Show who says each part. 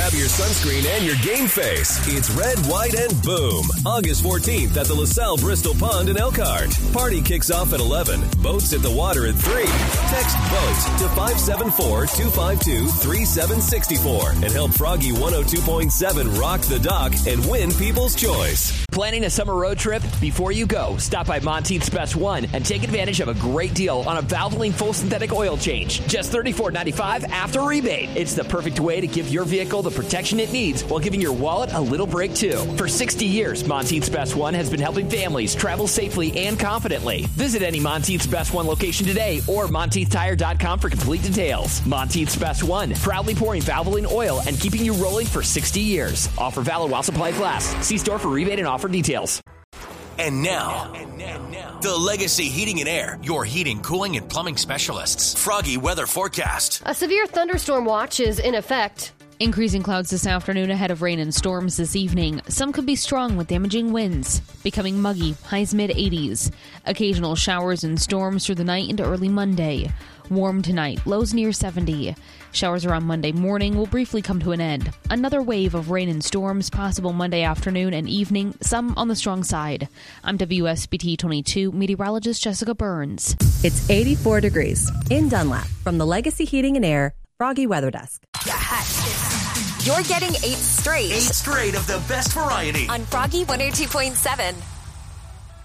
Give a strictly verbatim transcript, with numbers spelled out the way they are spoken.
Speaker 1: Grab your sunscreen and your game face. It's Red, White, and Boom. August fourteenth at the LaSalle Bristol Pond in Elkhart. Party kicks off at eleven. Boats at the water at three. Text BOAT to five seven four, two five two, three seven six four and help Froggy one oh two point seven rock the dock and win People's Choice.
Speaker 2: Planning a summer road trip? Before you go, stop by Monteith's Best One and take advantage of a great deal on a Valvoline full synthetic oil change. Just thirty-four ninety-five after rebate. It's the perfect way to give your vehicle the protection it needs while giving your wallet a little break too. For sixty years, Monteith's Best One has been helping families travel safely and confidently. Visit any Monteith's Best One location today or Monteith Tire dot com for complete details. Monteith's Best One, proudly pouring Valvoline oil and keeping you rolling for sixty years. Offer valid while supplies last. See store for rebate and offer details.
Speaker 3: And now, and now, the Legacy Heating and Air, your heating, cooling, and plumbing specialists. Froggy weather forecast.
Speaker 4: A severe thunderstorm watch is in effect.
Speaker 5: Increasing clouds this afternoon ahead of rain and storms this evening. Some could be strong with damaging winds. Becoming muggy, highs mid eighties. Occasional showers and storms through the night into early Monday. Warm tonight, lows near seventy. Showers around Monday morning will briefly come to an end. Another wave of rain and storms possible Monday afternoon and evening, some on the strong side. I'm W S B T twenty-two meteorologist Jessica Burns.
Speaker 6: It's eighty-four degrees in Dunlap from the Legacy Heating and Air Froggy Weather Desk.
Speaker 7: You're getting eight straight.
Speaker 3: Eight straight of the best variety.
Speaker 7: On Froggy one oh two point seven.